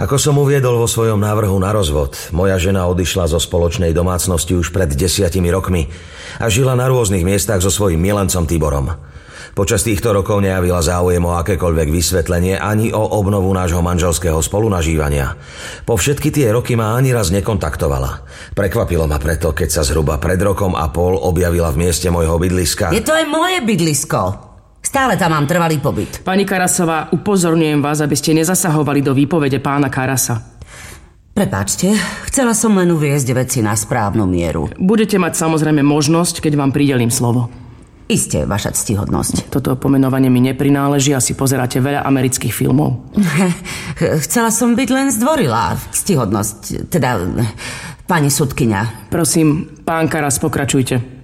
Ako som uviedol vo svojom návrhu na rozvod, moja žena odišla zo spoločnej domácnosti už pred 10 rokmi a žila na rôznych miestach so svojím milencom Tiborom. Počas týchto rokov nejavila záujem o akékoľvek vysvetlenie ani o obnovu nášho manželského spolunažívania. Po všetky tie roky ma ani raz nekontaktovala. Prekvapilo ma preto, keď sa zhruba pred rokom a pol objavila v mieste môjho bydliska. Je to aj moje bydlisko. Stále tam mám trvalý pobyt. Pani Karasová, upozorňujem vás, aby ste nezasahovali do výpovede pána Karasa. Prepáčte, chcela som len uviesť veci na správnu mieru. Budete mať samozrejme možnosť, keď vám pridelím slovo. Isté, vaša ctihodnosť. Toto pomenovanie mi neprináleží, asi pozeráte veľa amerických filmov. Chcela som byť len zdvorilá. Ctihodnosť, teda pani sudkyňa. Prosím, pán Karas, pokračujte.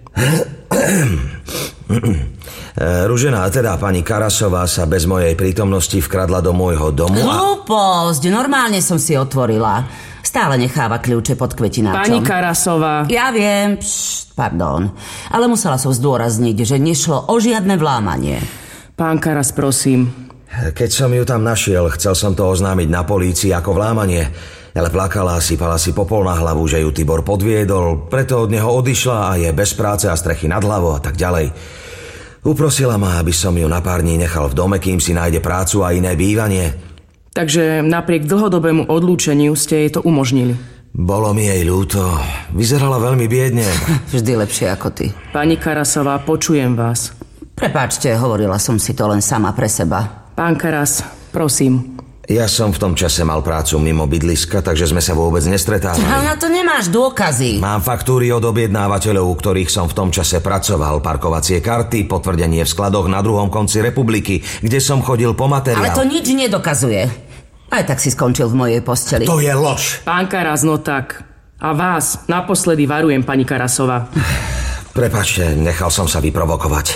Ružená, teda pani Karasová sa bez mojej prítomnosti vkradla do môjho domu a... Hlúposť, normálne som si otvorila. Stále necháva kľúče pod kvetináčom. Pani Karasová... Ja viem, pardon. Ale musela som zdôrazniť, že nešlo o žiadne vlámanie. Pán Karas, prosím. Keď som ju tam našiel, chcel som to oznámiť na polícii ako vlámanie, ale plakala a sypala si popol na hlavu, že ju Tibor podviedol, preto od neho odišla a je bez práce a strechy nad hlavou a tak ďalej. Uprosila ma, aby som ju na pár dní nechal v dome, kým si nájde prácu a iné bývanie. Takže napriek dlhodobému odlúčeniu ste jej to umožnili. Bolo mi jej ľúto. Vyzerala veľmi biedne. Vždy lepšie ako ty. Pani Karasová, počujem vás. Prepáčte, hovorila som si to len sama pre seba. Pán Karas, prosím. Ja som v tom čase mal prácu mimo bydliska, takže sme sa vôbec nestretávali. Ale na to nemáš dôkazy. Mám faktúry od objednávateľov, u ktorých som v tom čase pracoval, parkovacie karty, potvrdenie v skladoch na druhom konci republiky, kde som chodil po materiál. Ale to nič nedokazuje. Aj tak si skončil v mojej posteli. To je lož. Pán Karas, no tak. A vás naposledy varujem, pani Karasová. Prepáčte, nechal som sa vyprovokovať.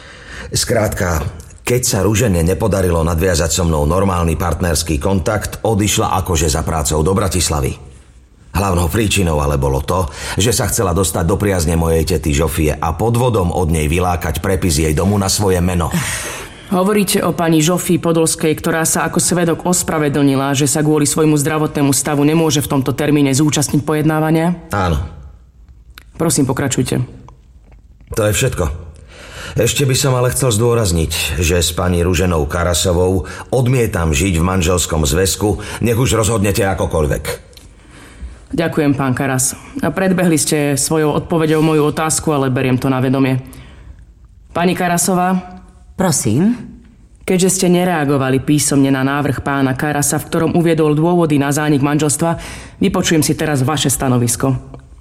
Skrátka, keď sa Ružene nepodarilo nadviazať so mnou normálny partnerský kontakt, odišla akože za prácou do Bratislavy. Hlavnou príčinou ale bolo to, že sa chcela dostať do priazne mojej tety Žofie a podvodom od nej vylákať prepis jej domu na svoje meno. Hovoríte o pani Žofii Podolskej, ktorá sa ako svedok ospravedlnila, že sa kvôli svojmu zdravotnému stavu nemôže v tomto termíne zúčastniť pojednávania? Áno. Prosím, pokračujte. To je všetko. Ešte by som ale chcel zdôrazniť, že s pani Ruženou Karasovou odmietam žiť v manželskom zväzku, nech už rozhodnete akokoľvek. Ďakujem, pán Karas. A predbehli ste svojou odpoveďou moju otázku, ale beriem to na vedomie. Pani Karasová? Prosím? Keďže ste nereagovali písomne na návrh pána Karasa, v ktorom uviedol dôvody na zánik manželstva, vypočujem si teraz vaše stanovisko.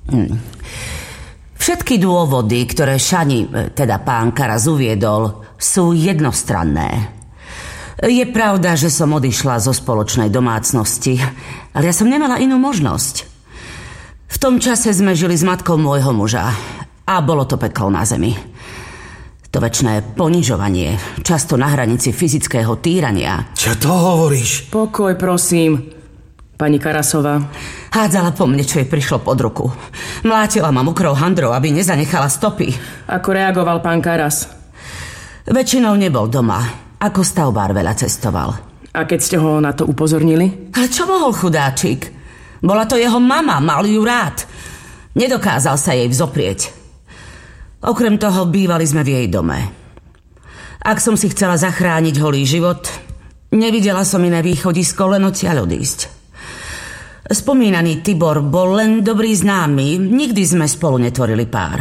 Všetky dôvody, ktoré Šani, teda pán Karas uviedol, sú jednostranné. Je pravda, že som odišla zo spoločnej domácnosti, ale ja som nemala inú možnosť. V tom čase sme žili s matkou môjho muža a bolo to peklo na zemi. To večné ponižovanie, často na hranici fyzického týrania. Čo to hovoríš? Pokoj, prosím. Pani Karasová. Hádzala po mne, čo jej prišlo pod ruku. Mlátila ma mokrou handrou, aby nezanechala stopy. Ako reagoval pán Karas? Väčšinou nebol doma. Ako stavbár veľa cestoval. A keď ste ho na to upozornili? Ale čo mohol chudáčik? Bola to jeho mama, mal ju rád. Nedokázal sa jej vzoprieť. Okrem toho bývali sme v jej dome. Ak som si chcela zachrániť holý život, nevidela som iné východisko, len odtiaľ odísť. Spomínaný Tibor bol len dobrý známy, nikdy sme spolu netvorili pár.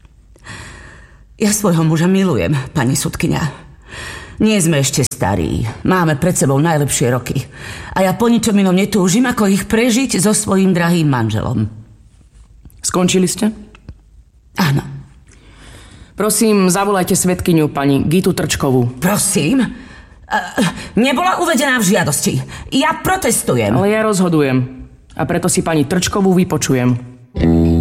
Ja svojho muža milujem, pani sudkyňa. Nie sme ešte starí, máme pred sebou najlepšie roky a ja po ničom inom netúžim, ako ich prežiť so svojím drahým manželom. Skončili ste? Áno. Prosím, zavolajte svedkyňu pani Gitu Trčkovú. Prosím? Nebola uvedená v žiadosti. Ja protestujem. Ale ja rozhodujem. A preto si pani Trčkovú vypočujem.